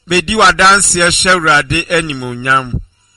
bedi wadanse Awurade animonyam.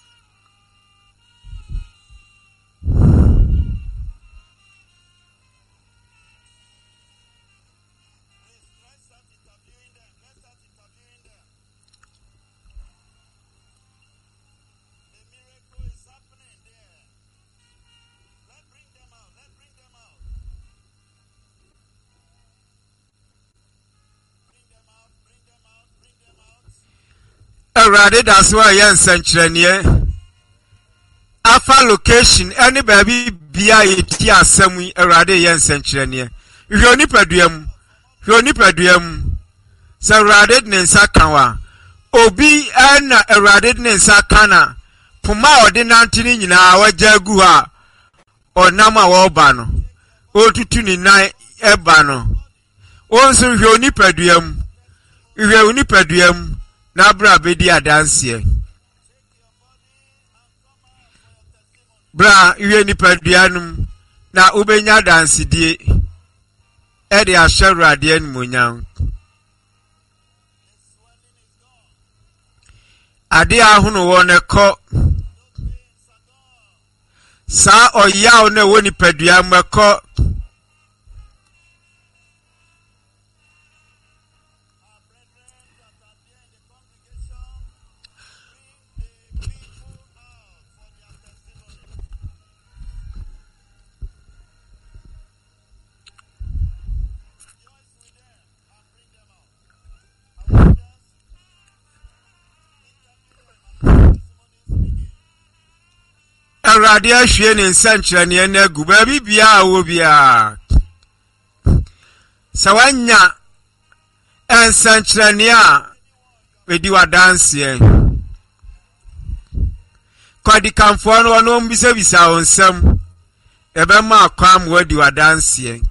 Awurade that's why yen senkyerenie afa location any baby bia yeti asem Awurade yen senkyerenie hwe onipaduam sa Awurade ne nsa kanwa obi na Awurade ne nsa kana poma ode nantini nyina waja gu ha onam a wo ba no otutu ni nan eba no onso hwe onipaduam na bra bedi adanse bra iwe nipaduanum na ubenya danse die e de Awurade animonyam ade ahunu won ekọ sa oyaw na wo nipaduam ekọ Awurade ahwie ne nsankyerene na agu baabi bia wo bia sawanya nsankyerene a bedi wadanse kwadi kamfo no mbisa onsam ebe ma akwa am wadi wadanse